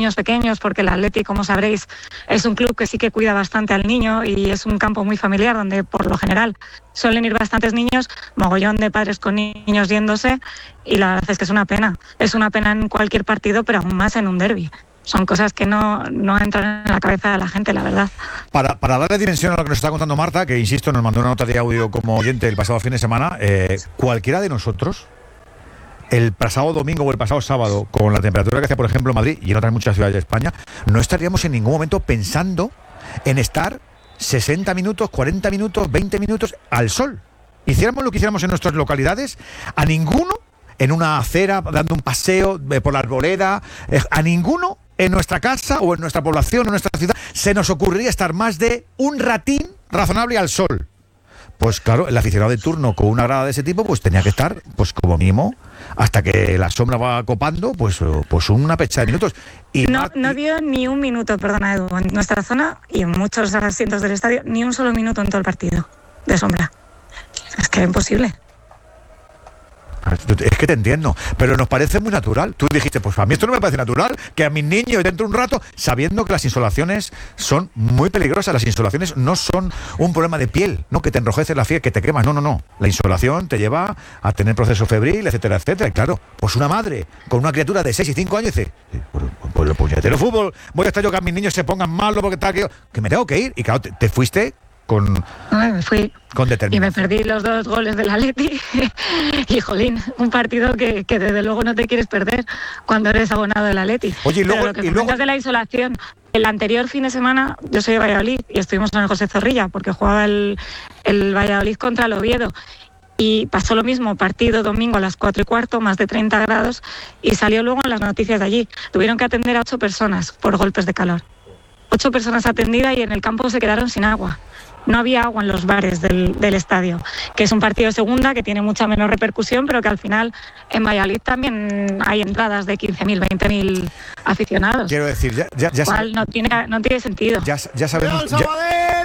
niños pequeños, porque el Atleti, como sabréis, es un club que sí que cuida bastante al niño y es un campo muy familiar donde por lo general suelen ir bastantes niños, mogollón de padres con niños yéndose, y la verdad es que es una pena en cualquier partido, pero aún más en un derbi. Son cosas que no entran en la cabeza de la gente, la verdad. Para darle dimensión a lo que nos está contando Marta, que insisto, nos mandó una nota de audio como oyente el pasado fin de semana, cualquiera de nosotros, el pasado domingo o el pasado sábado, con la temperatura que hace, por ejemplo, en Madrid y en otras muchas ciudades de España, no estaríamos en ningún momento pensando en estar 60 minutos, 40 minutos, 20 minutos al sol. Hiciéramos lo que hiciéramos en nuestras localidades, a ninguno, en una acera, dando un paseo por la arboleda, a ninguno en nuestra casa o en nuestra población o en nuestra ciudad se nos ocurriría estar más de un ratín razonable al sol. Pues claro, el aficionado de turno con una grada de ese tipo pues tenía que estar, pues como mínimo, hasta que la sombra va copando, pues una pecha de minutos. Y no dio ni un minuto, perdona Edu, en nuestra zona y en muchos asientos del estadio, ni un solo minuto en todo el partido de sombra. Es que era imposible. Es que te entiendo, pero nos parece muy natural. Tú dijiste, pues a mí esto no me parece natural, que a mis niños dentro de un rato, sabiendo que las insolaciones son muy peligrosas. Las insolaciones no son un problema de piel, no que te enrojece la piel, que te quemas, no. La insolación te lleva a tener proceso febril, etcétera, etcétera. Y claro, pues una madre con una criatura de 6 y 5 años dice, pues el puñetero fútbol, voy a estar yo que a mis niños se pongan malos porque tal, que me tengo que ir. Y claro, te fuiste me fui con determinación. Y me perdí los 2 goles del Atleti y jolín, un partido que desde luego no te quieres perder cuando eres abonado del Atleti. Oye, y luego, pero lo que comentas de la insolación, el anterior fin de semana yo soy de Valladolid y estuvimos en el José Zorrilla porque jugaba el Valladolid contra el Oviedo. Y pasó lo mismo, partido domingo a las 4:15, más de 30 grados, y salió luego en las noticias de allí. Tuvieron que atender a 8 personas por golpes de calor. 8 personas atendidas y en el campo se quedaron sin agua. No había agua en los bares del estadio, que es un partido de segunda que tiene mucha menos repercusión, pero que al final en Valladolid también hay entradas de 15.000, 20.000 aficionados. Quiero decir, ya no tiene sentido. Ya sabemos.